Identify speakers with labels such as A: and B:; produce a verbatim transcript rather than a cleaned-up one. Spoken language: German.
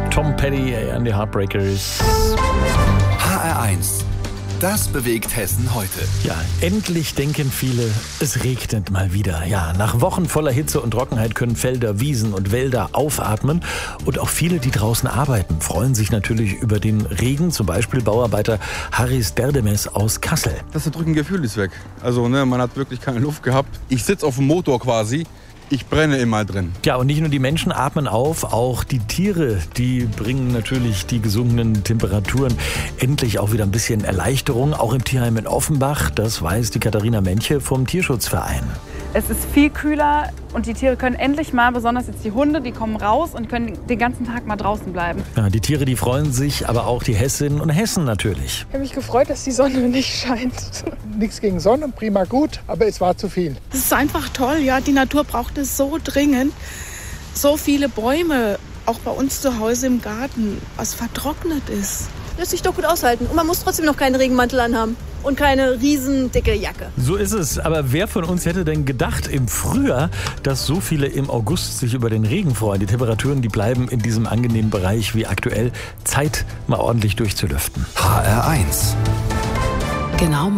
A: Tom Petty an die Heartbreakers.
B: H R eins. Das bewegt Hessen heute.
A: Ja, endlich denken viele, es regnet mal wieder. Ja, nach Wochen voller Hitze und Trockenheit können Felder, Wiesen und Wälder aufatmen. Und auch viele, die draußen arbeiten, freuen sich natürlich über den Regen. Zum Beispiel Bauarbeiter Haris Derdemes aus Kassel.
C: Das drückende Gefühl ist weg. Also ne, man hat wirklich keine Luft gehabt. Ich sitze auf dem Motor quasi. Ich brenne immer drin.
A: Ja, und nicht nur die Menschen atmen auf, auch die Tiere, die bringen natürlich die gesunkenen Temperaturen endlich auch wieder ein bisschen Erleichterung. Auch im Tierheim in Offenbach, das weiß die Katharina Menche vom Tierschutzverein.
D: Es ist viel kühler und die Tiere können endlich mal, besonders jetzt die Hunde, die kommen raus und können den ganzen Tag mal draußen bleiben.
A: Ja, die Tiere, die freuen sich, aber auch die Hessinnen und Hessen natürlich.
E: Ich habe mich gefreut, dass die Sonne nicht scheint. Nichts gegen Sonne, prima gut, aber es war zu viel.
F: Es ist einfach toll, ja. Die Natur braucht es so dringend. So viele Bäume, auch bei uns zu Hause im Garten, was vertrocknet ist.
G: Lässt sich doch gut aushalten. Und man muss trotzdem noch keinen Regenmantel anhaben und keine riesen dicke Jacke.
A: So ist es. Aber wer von uns hätte denn gedacht im Frühjahr, dass so viele im August sich über den Regen freuen? Die Temperaturen, die bleiben in diesem angenehmen Bereich wie aktuell. Zeit, mal ordentlich durchzulüften.
B: H R eins.
H: Genau